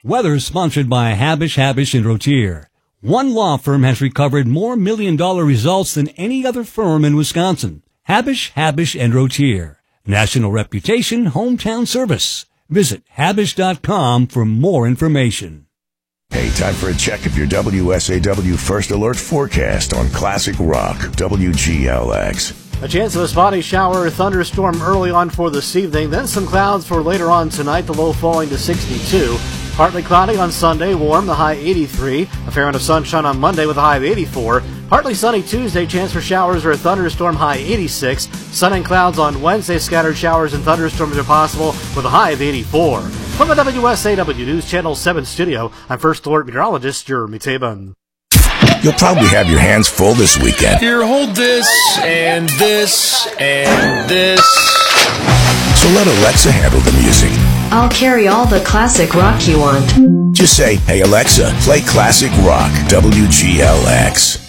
Weather sponsored by Habish, and Rotier. One law firm has recovered more million-dollar results than any other firm in Wisconsin. Habish, and Rotier. National reputation, hometown service. Visit Habish.com for more information. Hey, time for a check of your WSAW First Alert forecast on Classic Rock, WGLX. A chance of a spotty shower or thunderstorm early on for this evening, then some clouds for later on tonight, the low falling to 62. Partly cloudy on Sunday, warm, the high 83. A fair amount of sunshine on Monday with a high of 84. Partly sunny Tuesday, chance for showers or a thunderstorm, high 86. Sun and clouds on Wednesday, scattered showers and thunderstorms are possible with a high of 84. From the WSAW News Channel 7 studio, I'm First Alert Meteorologist Jeremy Taban. You'll probably have your hands full this weekend. Here, hold this, and this, and this. So let Alexa handle the music. I'll carry all the classic rock you want. Just say, hey Alexa, play Classic Rock, WGLX.